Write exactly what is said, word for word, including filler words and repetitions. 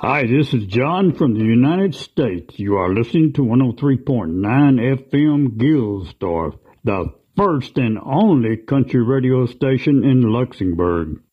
Hi, this is John from the United States. You are listening to one oh three point nine F M Gilsdorf, the first and only country radio station in Luxembourg.